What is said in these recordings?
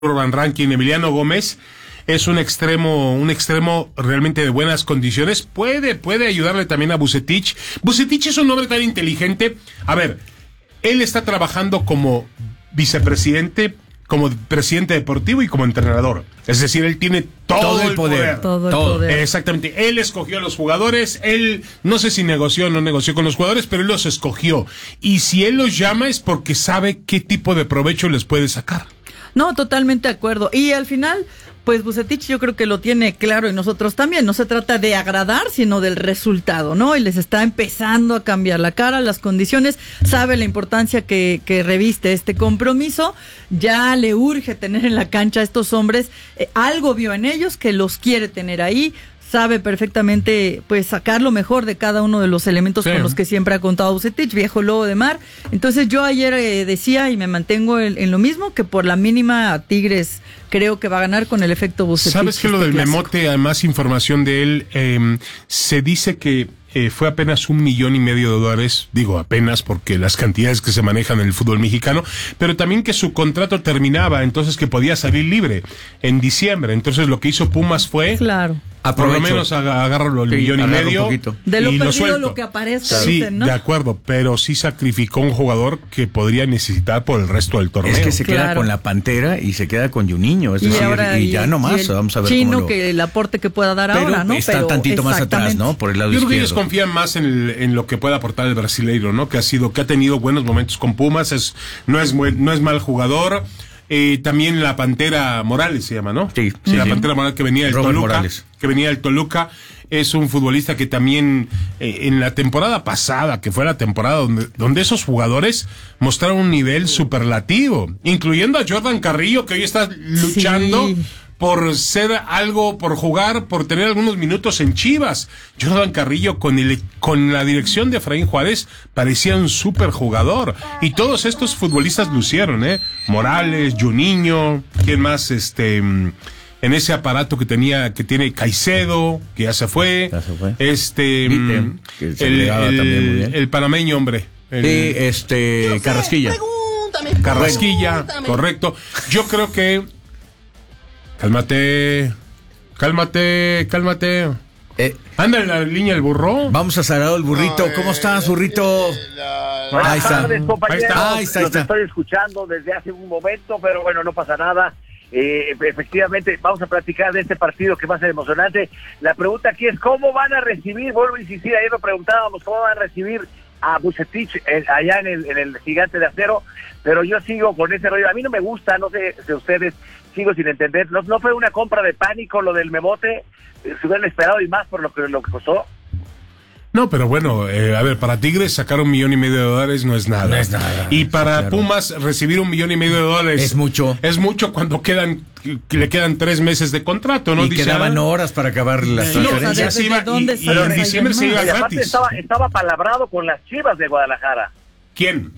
Urban Ranking. Emiliano Gómez es un extremo realmente de buenas condiciones. Puede ayudarle también a Vucetich. Vucetich es un hombre tan inteligente. A ver, él está trabajando como vicepresidente, como presidente deportivo y como entrenador. Es decir, él tiene todo el poder. Todo el poder. Exactamente. Él escogió a los jugadores. Él, no sé si negoció o no negoció con los jugadores, pero él los escogió. Y si él los llama es porque sabe qué tipo de provecho les puede sacar. No, totalmente de acuerdo. Y al final, pues Vucetich yo creo que lo tiene claro y nosotros también. No se trata de agradar, sino del resultado, ¿no? Y les está empezando a cambiar la cara, las condiciones. Sabe la importancia que reviste este compromiso. Ya le urge tener en la cancha a estos hombres. Algo vio en ellos que los quiere tener ahí. Sabe perfectamente, pues, sacar lo mejor de cada uno de los elementos con los que siempre ha contado Vucetich, viejo lobo de mar. Entonces yo ayer decía, y me mantengo en lo mismo, que por la mínima Tigres creo que va a ganar con el efecto Vucetich. ¿Sabes que lo del Memote, además información de él, se dice que fue apenas $1.5 millones, digo apenas porque las cantidades que se manejan en el fútbol mexicano, pero también que su contrato terminaba, entonces que podía salir libre en diciembre. Entonces lo que hizo Pumas fue... Claro. Por lo menos agárralo el $1.5 millones. De lo y perdido lo que aparezca. Sí, dicen, ¿no? de acuerdo, pero sí sacrificó un jugador que podría necesitar por el resto del torneo. Es que se queda con la Pantera y se queda con Juninho, es decir, y ya no más, vamos a ver Chino, cómo que el aporte que pueda dar ahora, ¿no? Está tantito más atrás, ¿no? Por el lado izquierdo. Yo creo que ellos confían más en lo que pueda aportar el brasileiro, ¿no? Que ha tenido buenos momentos con Pumas, no es mal jugador. También la Pantera Morales se llama, ¿no? Sí. La Pantera Morales que venía del Toluca. Es un futbolista que también en la temporada pasada, que fue la temporada donde esos jugadores mostraron un nivel superlativo, incluyendo a Jordan Carrillo, que hoy está luchando por ser algo, por jugar, por tener algunos minutos en Chivas. Jordan Carrillo con la dirección de Efraín Juárez parecía un superjugador. Y todos estos futbolistas lucieron, Morales, Juninho, ¿quién más? En ese aparato que tiene Caicedo, que ya se fue. Vite, que se también muy bien. El panameño, hombre. Carrasquilla. Carrasquilla, correcto. Yo creo que Cálmate. Anda en la línea el burro. Vamos a Sagrado el burrito. ¿Cómo estás, burrito? Ahí está. Ahí está. Estoy escuchando desde hace un momento, pero bueno, no pasa nada. Efectivamente, vamos a platicar de este partido que va a ser emocionante. La pregunta aquí es, ¿cómo van a recibir? Vuelvo a insistir, ayer lo preguntábamos, ¿cómo van a recibir a Vucetich allá en el Gigante de Acero? Pero yo sigo con ese rollo. A mí no me gusta, no sé si ustedes, sigo sin entender. ¿No fue una compra de pánico lo del Memote? Se hubieran esperado y más por lo que costó. No, pero bueno, a ver, para Tigres sacar $1.5 millones no es nada. No es nada. Y para Pumas recibir $1.5 millones es mucho. Es mucho cuando le quedan 3 meses de contrato, ¿no? Y quedaban horas para acabar las transferencias. Y en diciembre se iba gratis. Estaba palabrado con las Chivas de Guadalajara. ¿Quién?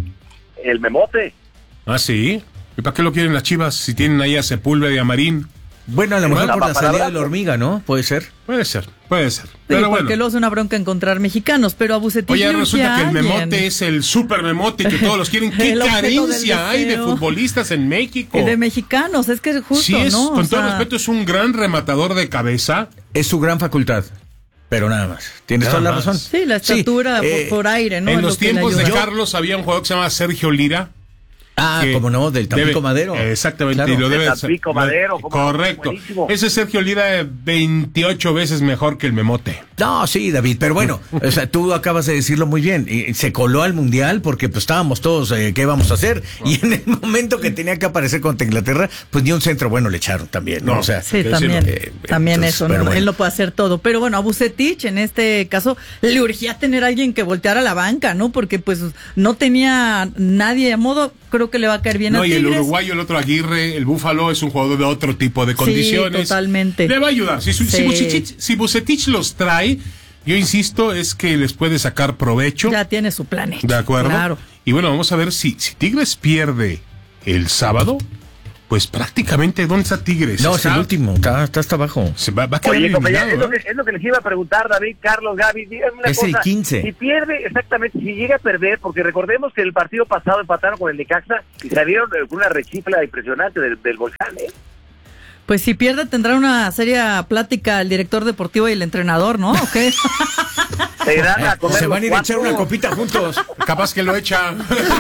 El Memote. Ah, sí. ¿Y para qué lo quieren las Chivas si tienen ahí a Sepúlveda y a Marín? Bueno, a lo mejor por la salida de la hormiga, ¿no? Puede ser. Puede ser. Pero porque luego es una bronca encontrar mexicanos, pero a Vucetich. Oye, resulta que el Memote es el super Memote que todos los quieren. ¿Qué carencia hay de futbolistas en México? De mexicanos, es que es justo, sí, ¿no? Con todo respeto, es un gran rematador de cabeza. Es su gran facultad. Pero nada más. Tienes toda la razón. Sí, la estatura por aire, ¿no? En los tiempos de Carlos había un jugador que se llama Sergio Lira. Como no, del Tampico Madero. Exactamente, claro. Y lo debe Tampico Madero. Correcto. Ese Sergio Lira es 28 veces mejor que el Memote. No, sí, David, pero bueno, o sea, tú acabas de decirlo muy bien. Y se coló al Mundial porque pues estábamos todos, ¿qué vamos a hacer? Y en el momento que tenía que aparecer contra Inglaterra, pues ni un centro bueno le echaron también, ¿no? O sea, sí, también entonces, eso, ¿no? Bueno. Él no puede hacer todo. Pero bueno, a Vucetich, en este caso, le urgía tener a alguien que volteara la banca, ¿no? Porque pues no tenía nadie a modo. Creo que le va a caer bien a Tigres. Y el uruguayo, el otro Aguirre, el Búfalo, es un jugador de otro tipo de condiciones. Sí, totalmente. Le va a ayudar. Si Vucetich los trae, yo insisto, es que les puede sacar provecho. Ya tiene su plan hecho. De acuerdo. Claro. Y bueno, vamos a ver si Tigres pierde el sábado, pues prácticamente, ¿dónde está Tigres? No, es el último, está hasta abajo. Se va a quedar eliminado, eliminado, es lo que les iba a preguntar, David, Carlos, Gaby, díganme una es cosa. el 15. Si pierde, exactamente, si llega a perder, porque recordemos que el partido pasado empataron con el Necaxa y salieron con una rechifla impresionante del volcán, ¿eh? Pues si pierde tendrá una seria plática el director deportivo y el entrenador, ¿no? ¿O qué? Se van a ir a echar una copita juntos. Capaz que lo echa.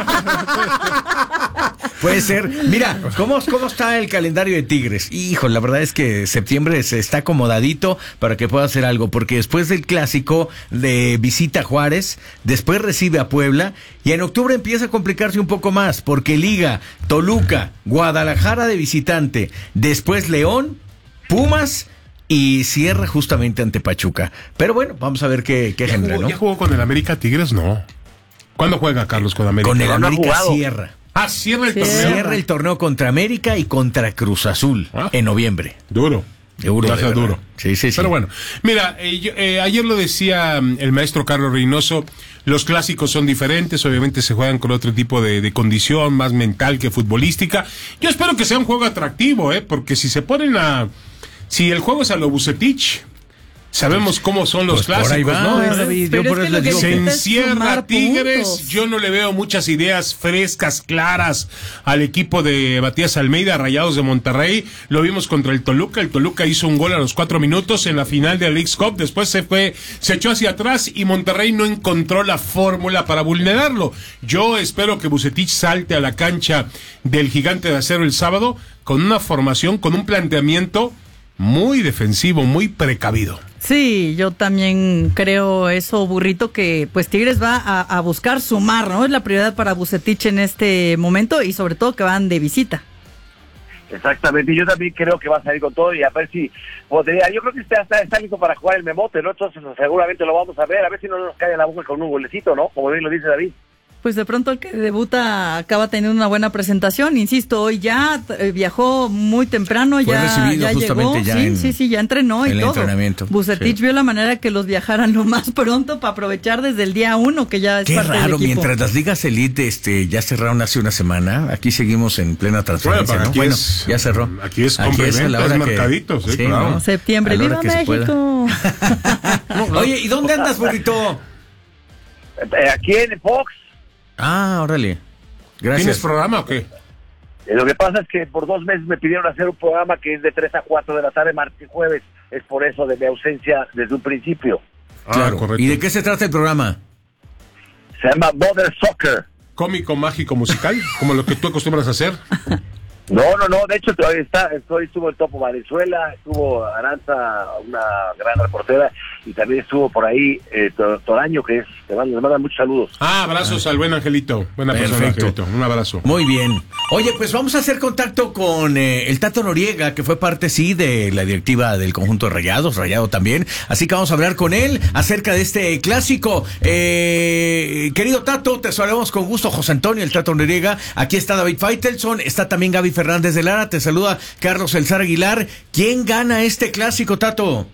Puede ser. Mira, ¿cómo está el calendario de Tigres? Hijo, la verdad es que septiembre se está acomodadito para que pueda hacer algo, porque después del clásico de visita a Juárez, después recibe a Puebla, y en octubre empieza a complicarse un poco más, porque Liga, Toluca, Guadalajara de visitante, después León, Pumas, y cierra justamente ante Pachuca. Pero bueno, vamos a ver qué genera, ¿no? ¿Ya jugó con el América Tigres? No. ¿Cuándo juega Carlos con América? Con el América jugado. cierra. Cierra el torneo. Cierra el torneo contra América y contra Cruz Azul en noviembre. Duro. Duro. Sí. Pero bueno, mira, ayer lo decía el maestro Carlos Reynoso, los clásicos son diferentes, obviamente se juegan con otro tipo de condición, más mental que futbolística. Yo espero que sea un juego atractivo, porque si el juego es a lo Vucetich, sabemos cómo son los clásicos, ¿no? David, yo por eso les digo se que encierra Tigres. Yo no le veo muchas ideas frescas, claras al equipo de Matías Almeida, Rayados de Monterrey. Lo vimos contra el Toluca. El Toluca hizo un gol a los 4 minutos en la final de la Leagues Cup. Después se echó hacia atrás y Monterrey no encontró la fórmula para vulnerarlo. Yo espero que Vucetich salte a la cancha del Gigante de Acero el sábado con una formación, con un planteamiento muy defensivo, muy precavido. Sí, yo también creo eso, Burrito, que pues Tigres va a buscar sumar, ¿no? Es la prioridad para Vucetich en este momento y sobre todo que van de visita. Exactamente, y yo también creo que va a salir con todo y a ver si podría, yo creo que está listo para jugar el Memote, ¿no? Entonces seguramente lo vamos a ver si no nos cae en la boca con un golecito, ¿no? Como bien lo dice David. Pues de pronto el que debuta acaba teniendo una buena presentación, insisto, hoy ya viajó muy temprano, fue ya llegó, ya sí, ya entrenó y todo. Vucetich vio la manera que los viajaran lo más pronto para aprovechar desde el día 1 que ya es parte del equipo. Mientras las ligas elite ya cerraron hace una semana, aquí seguimos en plena transferencia, ¿no? Bueno, ya cerró. Aquí es complemento, es mercaditos, sí, claro. No, septiembre, ¡viva México! Oye, ¿y dónde andas, Burrito? Aquí en Fox. Órale. Gracias. ¿Tienes programa o qué? Lo que pasa es que por 2 meses me pidieron hacer un programa que es de 3 a 4 de la tarde, martes y jueves. Es por eso de mi ausencia desde un principio. Claro, correcto. ¿Y de qué se trata el programa? Se llama Mother Soccer. ¿Cómico, mágico, musical? ¿Como lo que tú acostumbras a hacer? No, de hecho estuvo el Topo Valenzuela, estuvo Aranza, una gran reportera, y también estuvo por ahí Toraño, que le mandan muchos saludos. Abrazos al buen Angelito, buena persona, Angelito, un abrazo. Muy bien. Oye, pues vamos a hacer contacto con el Tato Noriega, que fue parte, de la directiva del conjunto de Rayados, Rayado también, así que vamos a hablar con él acerca de este clásico. Querido Tato, te saludamos con gusto, José Antonio, el Tato Noriega, aquí está David Faitelson, está también Gaby Fernández de Lara, te saluda Carlos Elzar Aguilar. ¿Quién gana este clásico, Tato?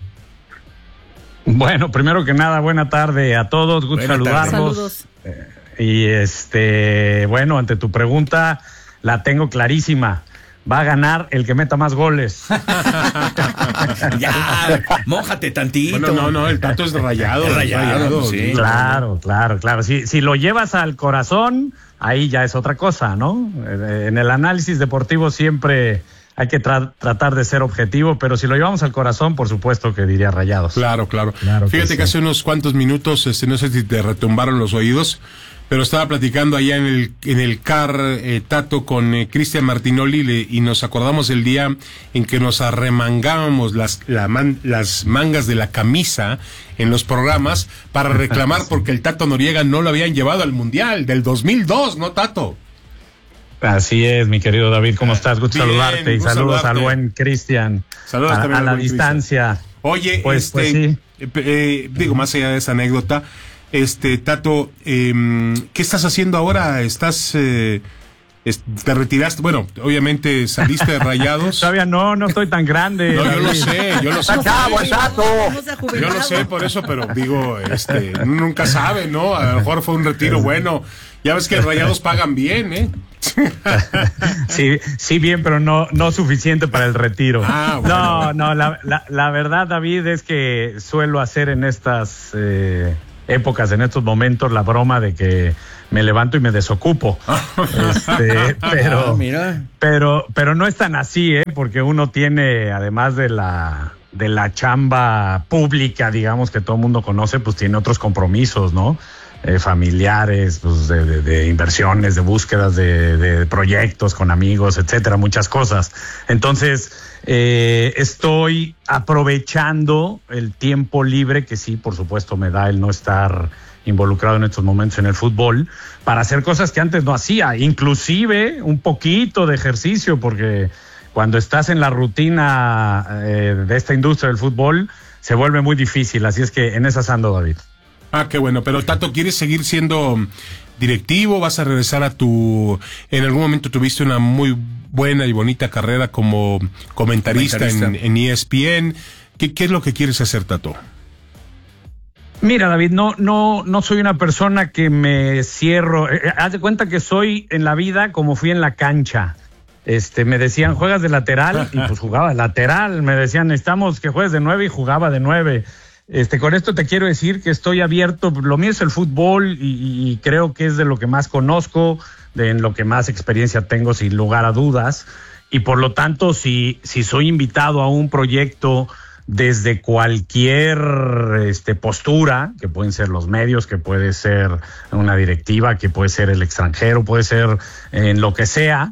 Bueno, primero que nada, buena tarde a todos, gusto saludarlos. Y bueno, ante tu pregunta, la tengo clarísima. Va a ganar el que meta más goles. Ya, mójate tantito. Bueno, no, el Tato es rayado. Sí. Claro. Si lo llevas al corazón, ahí ya es otra cosa, ¿no? En el análisis deportivo siempre hay que tratar de ser objetivo, pero si lo llevamos al corazón, por supuesto que diría Rayados. Claro. Fíjate que hace unos cuantos minutos, no sé si te retumbaron los oídos, pero estaba platicando allá en el CAR, Tato, con Cristian Martinoli, y nos acordamos el día en que nos arremangábamos las mangas de la camisa en los programas para reclamar porque el Tato Noriega no lo habían llevado al Mundial del 2002, ¿no, Tato? Así es, mi querido David, ¿cómo estás? Gusto saludarte y saludos al buen Cristian a la distancia. Oye, pues sí. Digo, más allá de esa anécdota, Tato, ¿qué estás haciendo ahora? ¿Te retiraste? Bueno, obviamente saliste de Rayados. Todavía no estoy tan grande. No, yo lo sé. Yo lo sé por eso, pero digo, nunca sabe, ¿no? A lo mejor fue un retiro bueno. Ya ves que los Rayados pagan bien, ¿eh? Sí, bien, pero no suficiente para el retiro. Bueno. No, la verdad, David, es que suelo hacer en estas épocas, en estos momentos, la broma de que me levanto y me desocupo. Pero no es tan así, porque uno tiene, además de la chamba pública, digamos, que todo el mundo conoce, pues tiene otros compromisos, ¿no? Familiares, pues de inversiones, de búsquedas de proyectos con amigos, etcétera, muchas cosas. Entonces, estoy aprovechando el tiempo libre que sí, por supuesto, me da el no estar involucrado en estos momentos en el fútbol, para hacer cosas que antes no hacía, inclusive un poquito de ejercicio, porque cuando estás en la rutina de esta industria del fútbol, se vuelve muy difícil, así es que en esas ando, David. Qué bueno, pero Tato, ¿quieres seguir siendo directivo? ¿Vas a regresar en algún momento tuviste una muy buena y bonita carrera como comentarista. En ESPN? ¿Qué es lo que quieres hacer, Tato? Mira, David, no soy una persona que me cierro. Haz de cuenta que soy en la vida como fui en la cancha. Me decían, ¿juegas de lateral? Y pues jugaba de lateral. Me decían, necesitamos que juegues de 9 y jugaba de 9. Con esto te quiero decir que estoy abierto. Lo mío es el fútbol y creo que es de lo que más conozco, en lo que más experiencia tengo, sin lugar a dudas. Y por lo tanto, si soy invitado a un proyecto desde cualquier postura, que pueden ser los medios, que puede ser una directiva, que puede ser el extranjero, puede ser en lo que sea,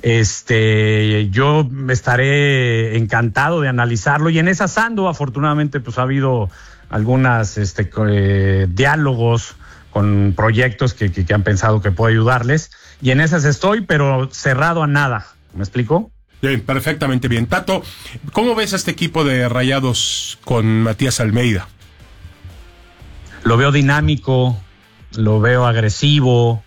yo estaré encantado de analizarlo, y en esas ando. Afortunadamente, pues ha habido algunas diálogos con proyectos que han pensado que puedo ayudarles, y en esas estoy, pero cerrado a nada. ¿Me explico? Bien, perfectamente bien. Tato, ¿cómo ves a este equipo de Rayados con Matías Almeida? Lo veo dinámico, lo veo agresivo,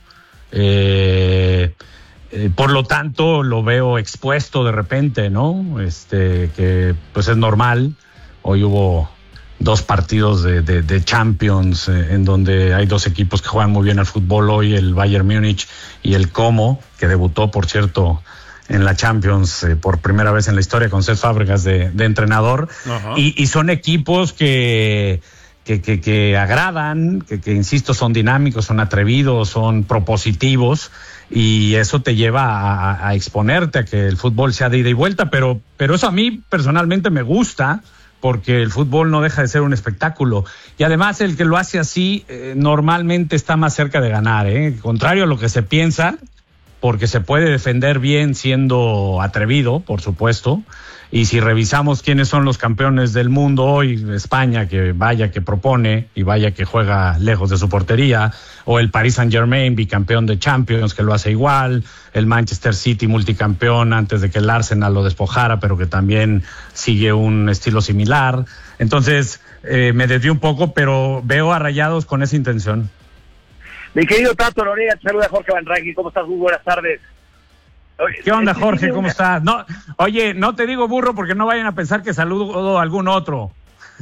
por lo tanto lo veo expuesto de repente, ¿no? Que pues es normal. Hoy hubo 2 partidos de Champions en donde hay 2 equipos que juegan muy bien al fútbol hoy, el Bayern Múnich y el Como, que debutó, por cierto, en la Champions por primera vez en la historia con Cesc Fábregas de entrenador. Uh-huh. Y son equipos que agradan, que insisto, son dinámicos, son atrevidos, son propositivos, y eso te lleva a exponerte a que el fútbol sea de ida y vuelta, pero eso a mí personalmente me gusta, porque el fútbol no deja de ser un espectáculo, y además el que lo hace así normalmente está más cerca de ganar, contrario a lo que se piensa, porque se puede defender bien siendo atrevido, por supuesto. Y si revisamos quiénes son los campeones del mundo hoy, España, que vaya que propone y vaya que juega lejos de su portería, o el Paris Saint-Germain, bicampeón de Champions, que lo hace igual, el Manchester City, multicampeón antes de que el Arsenal lo despojara, pero que también sigue un estilo similar. Entonces, me desvío un poco, pero veo a Rayados con esa intención. Mi querido Tato Noriega, te saluda Jorge Van Rankin. ¿Cómo estás? Muy buenas tardes. ¿Qué onda, Jorge? ¿Cómo estás? No, oye, no te digo burro porque no vayan a pensar que saludo a algún otro.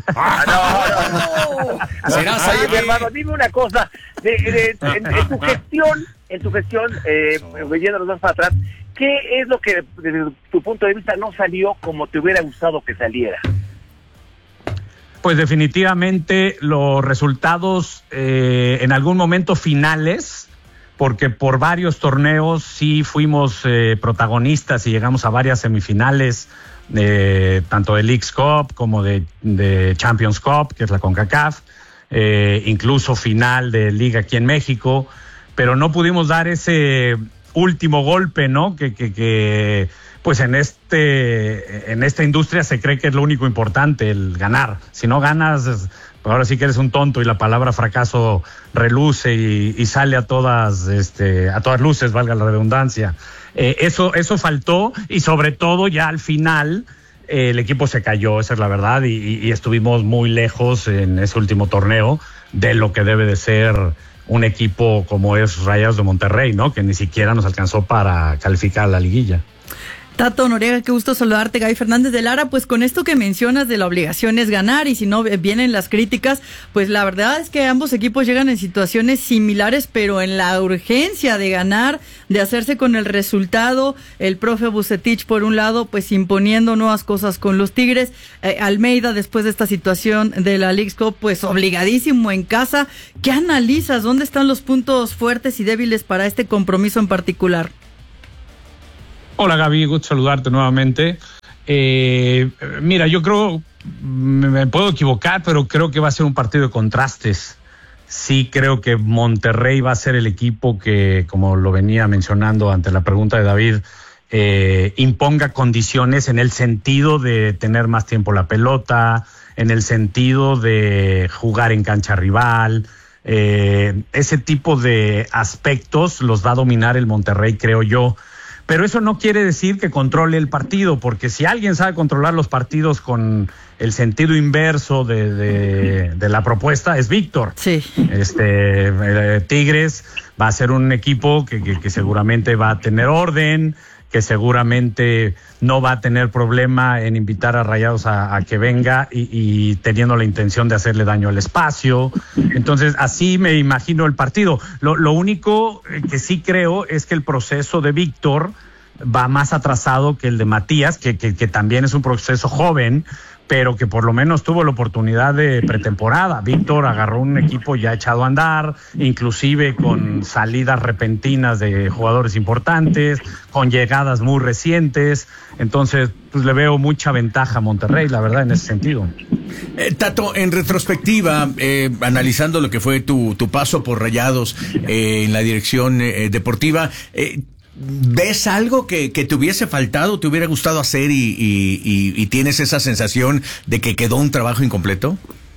No. ¿Serás ahí, mi hermano? Dime una cosa. En tu gestión, yendo los dos para atrás, ¿qué es lo que, desde tu punto de vista, no salió como te hubiera gustado que saliera? Pues definitivamente los resultados en algún momento finales, porque por varios torneos sí fuimos protagonistas y llegamos a varias semifinales, tanto de Leagues Cup como de Champions Cup, que es la CONCACAF, incluso final de Liga aquí en México, pero no pudimos dar ese último golpe, ¿no? Que pues en esta industria se cree que es lo único importante, el ganar. Si no ganas, ahora sí que eres un tonto, y la palabra fracaso reluce y sale a todas luces, valga la redundancia. Eso faltó, y sobre todo ya al final el equipo se cayó, esa es la verdad, y estuvimos muy lejos en ese último torneo de lo que debe de ser un equipo como es Rayados de Monterrey, ¿no? Que ni siquiera nos alcanzó para calificar a la liguilla. Tato Noriega, qué gusto saludarte. Gaby Fernández de Lara, pues con esto que mencionas de la obligación es ganar, y si no vienen las críticas, pues la verdad es que ambos equipos llegan en situaciones similares, pero en la urgencia de ganar, de hacerse con el resultado. El profe Vucetich, por un lado, pues imponiendo nuevas cosas con los Tigres. Almeida, después de esta situación de la Leagues Cup, pues obligadísimo en casa. ¿Qué analizas? ¿Dónde están los puntos fuertes y débiles para este compromiso en particular? Hola Gaby, gusto saludarte nuevamente. Mira, yo creo, me puedo equivocar, pero creo que va a ser un partido de contrastes. Sí creo que Monterrey va a ser el equipo que, como lo venía mencionando ante la pregunta de David, imponga condiciones en el sentido de tener más tiempo la pelota, en el sentido de jugar en cancha rival. Ese tipo de aspectos los va a dominar el Monterrey, creo yo. Pero eso no quiere decir que controle el partido, porque si alguien sabe controlar los partidos con el sentido inverso de la propuesta, es Víctor. Sí. Tigres va a ser un equipo que seguramente va a tener orden, que seguramente no va a tener problema en invitar a Rayados a que venga y teniendo la intención de hacerle daño al espacio. Entonces, así me imagino el partido. Lo único que sí creo es que el proceso de Víctor va más atrasado que el de Matías, que también es un proceso joven, pero que por lo menos tuvo la oportunidad de pretemporada. Víctor agarró un equipo ya echado a andar, inclusive con salidas repentinas de jugadores importantes, con llegadas muy recientes. Entonces, pues le veo mucha ventaja a Monterrey, la verdad, en ese sentido. Tato, en retrospectiva, analizando lo que fue tu paso por Rayados en la dirección deportiva, ¿ves algo que te hubiese faltado, te hubiera gustado hacer y tienes esa sensación de que quedó un trabajo incompleto?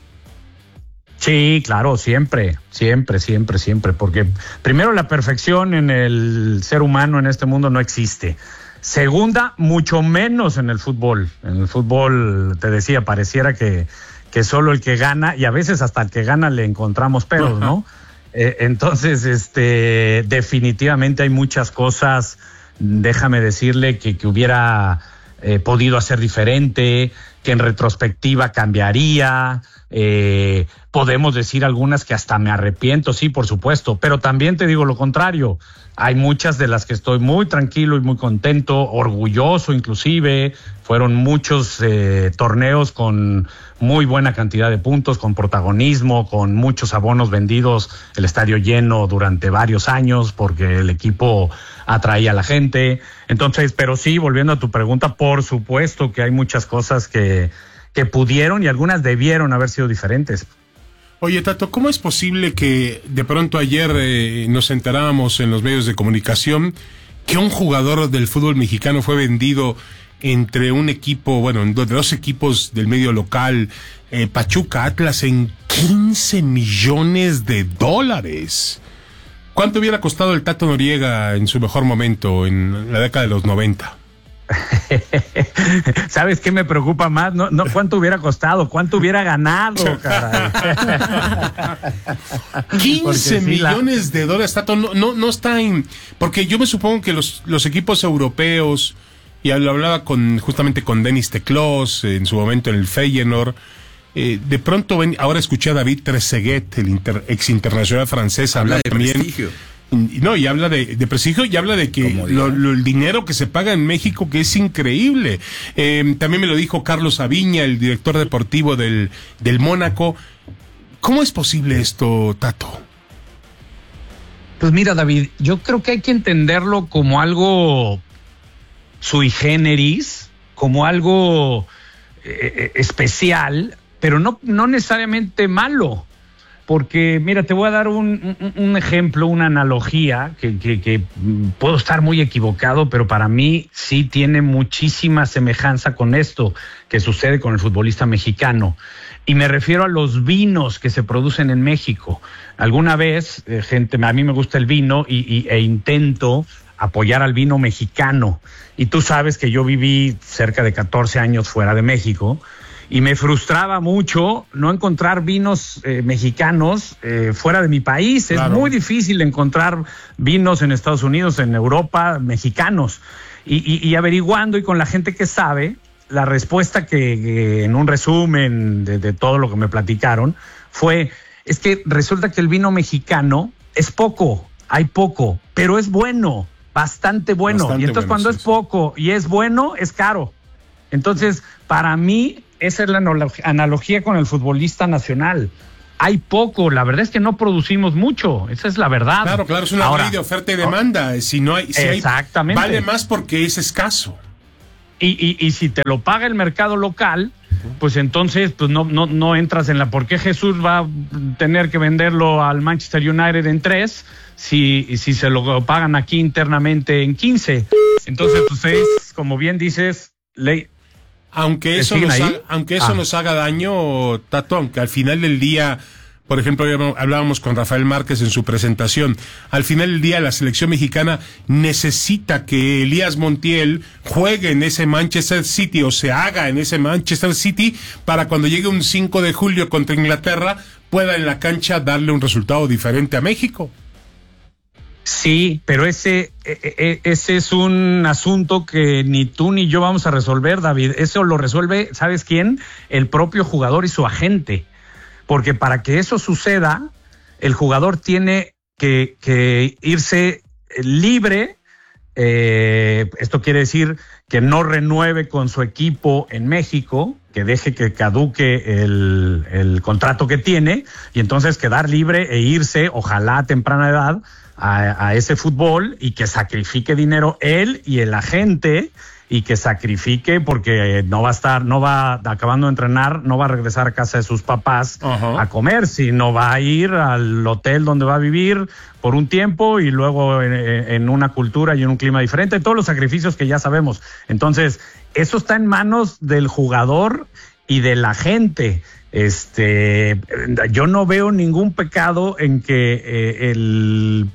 Sí, claro, siempre, porque primero la perfección en el ser humano en este mundo no existe. Segunda, mucho menos en el fútbol. En el fútbol, te decía, pareciera que solo el que gana, y a veces hasta el que gana le encontramos peros, ¿no? Entonces, definitivamente hay muchas cosas, déjame decirle, que hubiera podido hacer diferente, que en retrospectiva cambiaría. Podemos decir algunas que hasta me arrepiento, sí, por supuesto, pero también te digo lo contrario. Hay muchas de las que estoy muy tranquilo y muy contento, orgulloso inclusive. Fueron muchos torneos con muy buena cantidad de puntos, con protagonismo, con muchos abonos vendidos, el estadio lleno durante varios años porque el equipo atraía a la gente. Entonces, pero sí, volviendo a tu pregunta, por supuesto que hay muchas cosas que pudieron y algunas debieron haber sido diferentes. Oye, Tato, ¿cómo es posible que de pronto ayer nos enterábamos en los medios de comunicación que un jugador del fútbol mexicano fue vendido entre un equipo, bueno, entre dos equipos del medio local, Pachuca, Atlas, en $15 millones? ¿Cuánto hubiera costado el Tato Noriega en su mejor momento, en la década de los 90? ¿Sabes qué me preocupa más? No cuánto hubiera costado, cuánto hubiera ganado, caray. $15 millones, Tato, no está en... Porque yo me supongo que los equipos europeos, y lo hablaba justamente con Denis Teclós, en su momento en el Feyenoord, de pronto ahora escuché a David Trezeguet, el ex internacional francés, habla también... Prestigio. No, y habla de prestigio y habla de que el dinero que se paga en México, que es increíble. También me lo dijo Carlos Aviña, el director deportivo del Mónaco. ¿Cómo es posible esto, Tato? Pues mira, David, yo creo que hay que entenderlo como algo sui generis, como algo especial, pero no necesariamente malo. Porque, mira, te voy a dar un ejemplo, una analogía, que puedo estar muy equivocado, pero para mí sí tiene muchísima semejanza con esto que sucede con el futbolista mexicano. Y me refiero a los vinos que se producen en México. Alguna vez, a mí me gusta el vino e intento apoyar al vino mexicano. Y tú sabes que yo viví cerca de 14 años fuera de México. Y me frustraba mucho no encontrar vinos mexicanos fuera de mi país. Claro. Es muy difícil encontrar vinos en Estados Unidos, en Europa, mexicanos. y averiguando y con la gente que sabe, la respuesta que en un resumen de todo lo que me platicaron es que resulta que el vino mexicano es poco, hay poco, pero es bueno, bastante bueno. Y entonces cuando es poco y es bueno, es caro. Entonces, para mí, esa es la analogía con el futbolista nacional. Hay poco, la verdad es que no producimos mucho, esa es la verdad. Claro, es una ley de oferta y demanda. Si exactamente. Vale más porque es escaso. Y si te lo paga el mercado local, pues entonces pues no entras en ¿por qué Jesús va a tener que venderlo al Manchester United en 3 si se lo pagan aquí internamente en 15? Entonces, pues es, como bien dices, ley. Aunque eso nos haga daño, Tato, aunque al final del día, por ejemplo, hablábamos con Rafael Márquez en su presentación, al final del día la selección mexicana necesita que Elías Montiel juegue en ese Manchester City o se haga en ese Manchester City para cuando llegue un 5 de julio contra Inglaterra pueda en la cancha darle un resultado diferente a México. Sí, pero ese es un asunto que ni tú ni yo vamos a resolver, David. Eso lo resuelve, ¿sabes quién? El propio jugador y su agente. Porque para que eso suceda, el jugador tiene que irse libre. Esto quiere decir que no renueve con su equipo en México, que deje que caduque el contrato que tiene, y entonces quedar libre e irse, ojalá a temprana edad, a ese fútbol, y que sacrifique dinero él y el agente, y que sacrifique porque no va acabando de entrenar, no va a regresar a casa de sus papás a comer, sino va a ir al hotel donde va a vivir por un tiempo y luego en una cultura y en un clima diferente, todos los sacrificios que ya sabemos. Entonces, eso está en manos del jugador y de la gente. Yo no veo ningún pecado en que el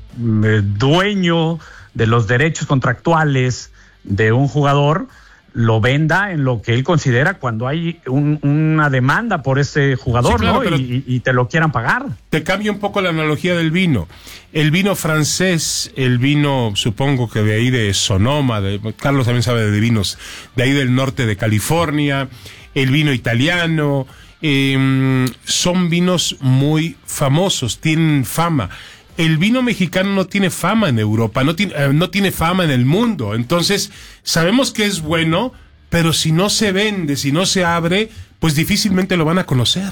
dueño de los derechos contractuales de un jugador lo venda en lo que él considera cuando hay una demanda por ese jugador, sí, claro, ¿no? Y te lo quieran pagar. Te cambio un poco la analogía del vino. El vino francés, el vino, supongo que de ahí de Sonoma, Carlos también sabe de vinos, de ahí del norte de California, el vino italiano, son vinos muy famosos, tienen fama. El vino mexicano no tiene fama en Europa, no tiene fama en el mundo. Entonces, sabemos que es bueno, pero si no se vende, si no se abre, pues difícilmente lo van a conocer.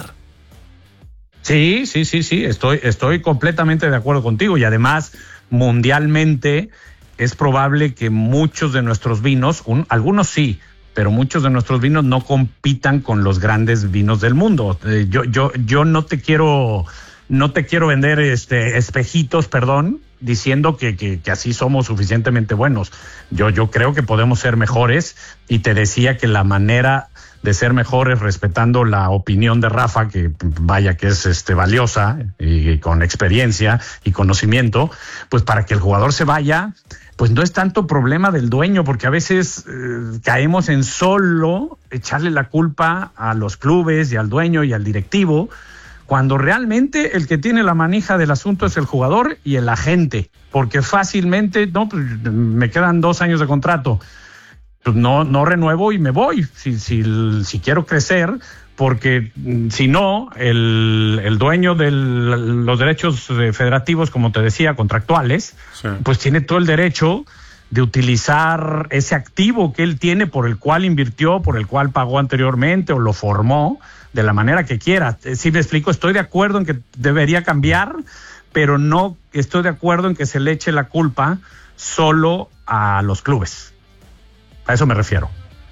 Sí, estoy completamente de acuerdo contigo. Y además, mundialmente, es probable que muchos de nuestros vinos, algunos sí, pero muchos de nuestros vinos no compitan con los grandes vinos del mundo. Yo no te quiero vender espejitos, diciendo que así somos suficientemente buenos. Yo creo que podemos ser mejores, y te decía que la manera de ser mejores, respetando la opinión de Rafa, que vaya que es valiosa y con experiencia y conocimiento, pues para que el jugador se vaya, pues no es tanto problema del dueño, porque a veces caemos en solo echarle la culpa a los clubes y al dueño y al directivo, cuando realmente el que tiene la manija del asunto es el jugador y el agente, porque fácilmente, pues me quedan 2 años de contrato, pues no renuevo y me voy, si quiero crecer, porque si no, el dueño de los derechos federativos, como te decía, contractuales, sí, pues tiene todo el derecho de utilizar ese activo que él tiene, por el cual invirtió, por el cual pagó anteriormente o lo formó, de la manera que quiera. Si me explico, estoy de acuerdo en que debería cambiar, pero no estoy de acuerdo en que se le eche la culpa solo a los clubes. A eso me refiero.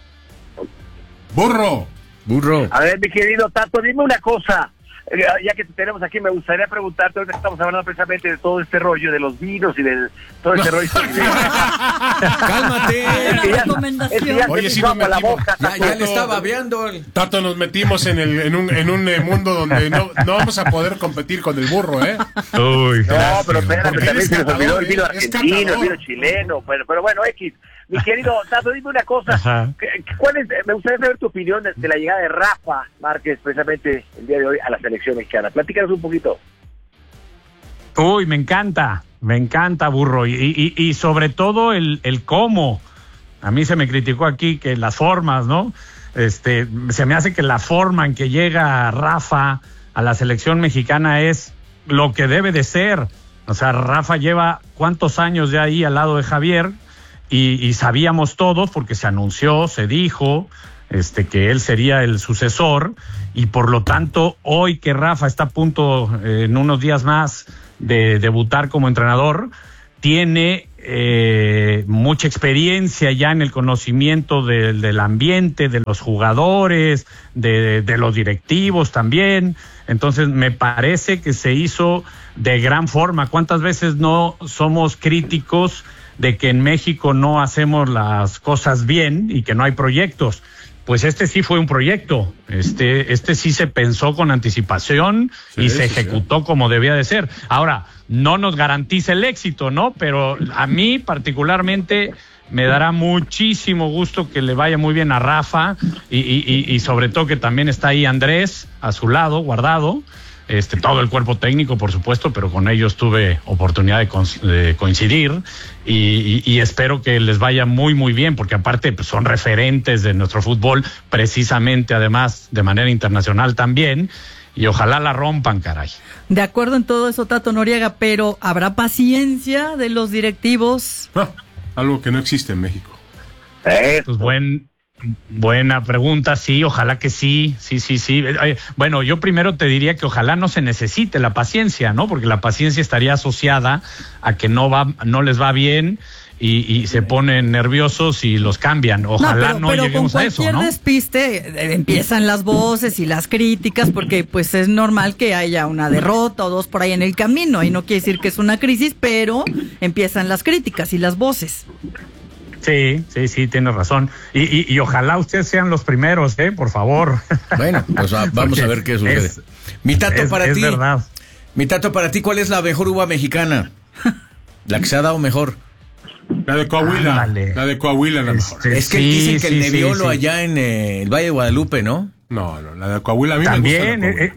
Burro. A ver, mi querido Tato, dime una cosa. Ya que te tenemos aquí, me gustaría preguntarte, ahorita estamos hablando precisamente de todo este rollo de los vinos y de todo este rollo. Cálmate. Oye, si nos metimos, ya le estaba babeando. Tato, nos metimos en un mundo donde no vamos a poder competir con el burro, ¿eh? Uy, no, pero espérame, también se nos olvidó el vino argentino, el vino chileno, pero bueno, X. Mi querido Tato, dime una cosa. Me gustaría saber tu opinión de la llegada de Rafa Márquez, precisamente el día de hoy, a la selección mexicana. Platícanos un poquito. Uy, me encanta, burro. Y sobre todo el cómo. A mí se me criticó aquí que las formas, ¿no? Se me hace que la forma en que llega Rafa a la selección mexicana es lo que debe de ser. O sea, Rafa lleva cuántos años ya ahí al lado de Javier y sabíamos todos, porque se anunció, se dijo que él sería el sucesor, y por lo tanto hoy que Rafa está a punto en unos días más de debutar como entrenador, tiene mucha experiencia ya en el conocimiento del ambiente, de los jugadores, de los directivos también. Entonces me parece que se hizo de gran forma. ¿Cuántas veces no somos críticos de que en México no hacemos las cosas bien y que no hay proyectos? Pues sí fue un proyecto, sí se pensó con anticipación y se ejecutó como debía de ser. Ahora, no nos garantiza el éxito, ¿no? Pero a mí particularmente me dará muchísimo gusto que le vaya muy bien a Rafa y sobre todo que también está ahí Andrés a su lado, guardado. Todo el cuerpo técnico, por supuesto, pero con ellos tuve oportunidad de coincidir y espero que les vaya muy, muy bien, porque aparte pues, son referentes de nuestro fútbol, precisamente, además, de manera internacional también, y ojalá la rompan, caray. De acuerdo en todo eso, Tato Noriega, pero ¿habrá paciencia de los directivos? Algo que no existe en México. Pues buena pregunta, sí, ojalá que sí. Bueno, yo primero te diría que ojalá no se necesite la paciencia, ¿no? Porque la paciencia estaría asociada a que no les va bien y se ponen nerviosos y los cambian. Ojalá no lleguemos a eso, ¿no? Pero con cualquier despiste empiezan las voces y las críticas, porque pues es normal que haya una derrota o dos por ahí en el camino, y no quiere decir que es una crisis, pero empiezan las críticas y las voces. Sí, tienes razón. Y ojalá ustedes sean los primeros, por favor. Bueno, pues vamos a ver qué sucede. Mi Tato, para ti. Verdad. Mi Tato, para ti, ¿cuál es la mejor uva mexicana? La que se ha dado mejor. La de Coahuila. La de Coahuila la mejor. Es que dicen que el Nebbiolo allá en el Valle de Guadalupe, ¿no? No, la de Coahuila a mí también, me gusta.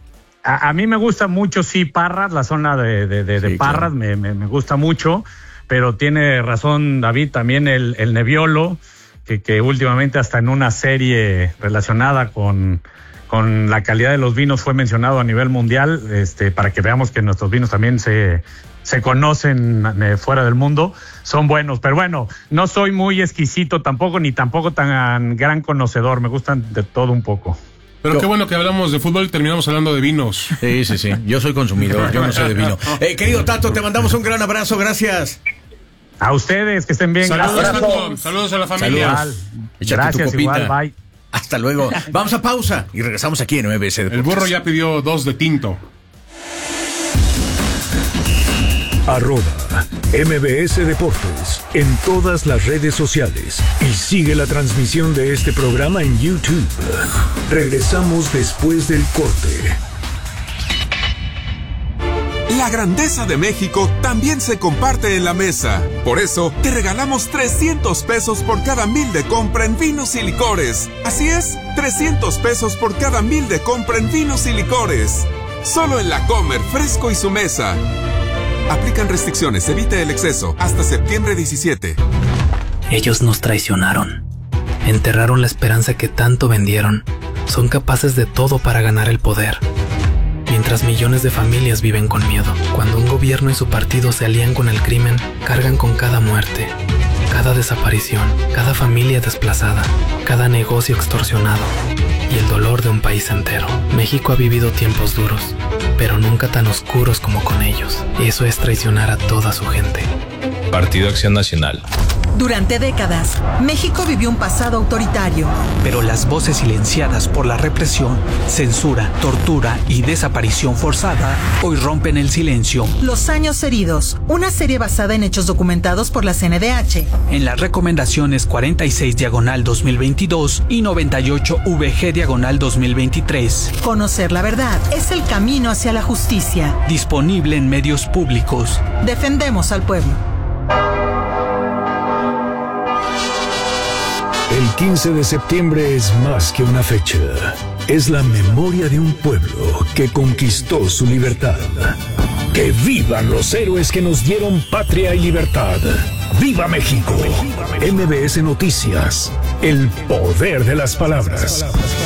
A mí me gusta mucho, Parras, la zona de Parras, claro. me gusta mucho. Pero tiene razón David, también el Nebbiolo, que últimamente hasta en una serie relacionada con la calidad de los vinos fue mencionado a nivel mundial, para que veamos que nuestros vinos también se conocen fuera del mundo, son buenos. Pero bueno, no soy muy exquisito tampoco, ni tampoco tan gran conocedor, me gustan de todo un poco. Pero qué bueno que hablamos de fútbol y terminamos hablando de vinos. Sí. Yo soy consumidor, yo no sé de vino. Querido Tato, te mandamos un gran abrazo, gracias. A ustedes, que estén bien. Saludos a la familia. Gracias, igual, bye. Hasta luego. Vamos a pausa y regresamos aquí en MBS Deportes. El burro ya pidió 2 de tinto. @MBS Deportes en todas las redes sociales y sigue la transmisión de este programa en YouTube. Regresamos después del corte. La grandeza de México también se comparte en la mesa. Por eso, te regalamos 300 pesos por cada 1,000 de compra en vinos y licores. Así es, 300 pesos por cada 1,000 de compra en vinos y licores. Solo en La Comer, Fresco y Su Mesa. Aplican restricciones, evite el exceso. Hasta septiembre 17. Ellos nos traicionaron. Enterraron la esperanza que tanto vendieron. Son capaces de todo para ganar el poder. Mientras millones de familias viven con miedo. Cuando un gobierno y su partido se alían con el crimen, cargan con cada muerte, cada desaparición, cada familia desplazada, cada negocio extorsionado y el dolor de un país entero. México ha vivido tiempos duros, pero nunca tan oscuros como con ellos. Eso es traicionar a toda su gente. Partido Acción Nacional. Durante décadas, México vivió un pasado autoritario. Pero las voces silenciadas por la represión, censura, tortura y desaparición forzada hoy rompen el silencio. Los años heridos, una serie basada en hechos documentados por la CNDH. En las recomendaciones 46/2022 y 98VG/2023. Conocer la verdad es el camino hacia la justicia. Disponible en medios públicos. Defendemos al pueblo. El 15 de septiembre es más que una fecha. Es la memoria de un pueblo que conquistó su libertad. Que vivan los héroes que nos dieron patria y libertad. ¡Viva México! MBS Noticias. El poder de las palabras.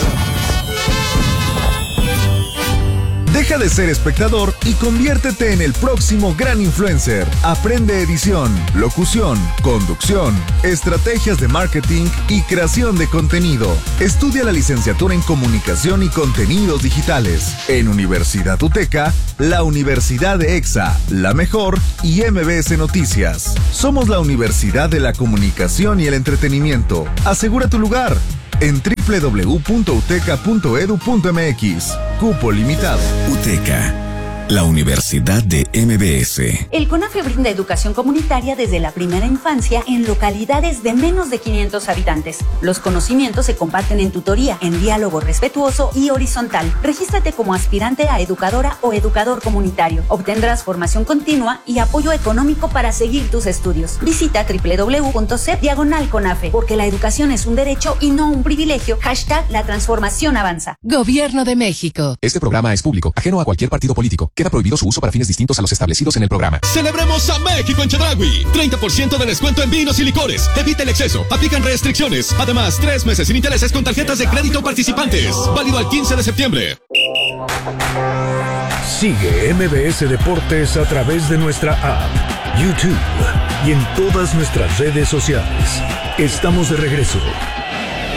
Deja de ser espectador y conviértete en el próximo gran influencer. Aprende edición, locución, conducción, estrategias de marketing y creación de contenido. Estudia la licenciatura en Comunicación y Contenidos Digitales. En Universidad UTECA, la Universidad de EXA, La Mejor y MBS Noticias. Somos la Universidad de la Comunicación y el Entretenimiento. Asegura tu lugar en www.uteca.edu.mx. Cupo limitado. UTECA, la Universidad de MBS. El CONAFE brinda educación comunitaria desde la primera infancia en localidades de menos de 500 habitantes. Los conocimientos se comparten en tutoría, en diálogo respetuoso y horizontal. Regístrate como aspirante a educadora o educador comunitario. Obtendrás formación continua y apoyo económico para seguir tus estudios. Visita www.cep/CONAFE, porque la educación es un derecho y no un privilegio. #La transformación avanza. Gobierno de México. Este programa es público, ajeno a cualquier partido político. Queda prohibido su uso para fines distintos a los establecidos en el programa. Celebremos a México en Chedraui. 30% de descuento en vinos y licores. Evita el exceso. Aplican restricciones. Además, 3 meses sin intereses con tarjetas de crédito participantes. Válido al 15 de septiembre. Sigue MBS Deportes a través de nuestra app, YouTube y en todas nuestras redes sociales. Estamos de regreso.